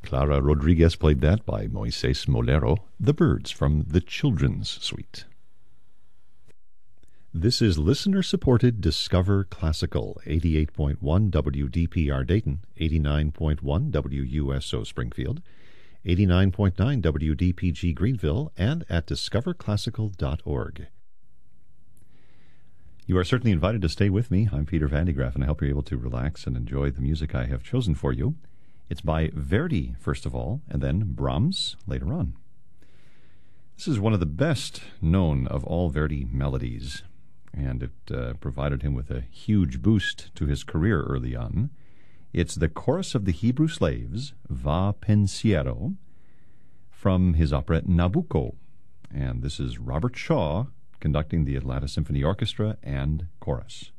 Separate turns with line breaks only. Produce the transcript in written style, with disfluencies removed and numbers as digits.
Clara Rodriguez played that by Moises Molero, The Birds from the Children's Suite. This is listener-supported Discover Classical, 88.1 WDPR Dayton, 89.1 WUSO Springfield, 89.9 WDPG Greenville, and at discoverclassical.org. You are certainly invited to stay with me. I'm Peter Van de Graaff, and I hope you're able to relax and enjoy the music I have chosen for you. It's by Verdi, first of all, and then Brahms later on. This is one of the best known of all Verdi melodies, and it provided him with a huge boost to his career early on. It's the Chorus of the Hebrew Slaves, Va Pensiero, from his operette Nabucco. And this is Robert Shaw conducting the Atlanta Symphony Orchestra and chorus.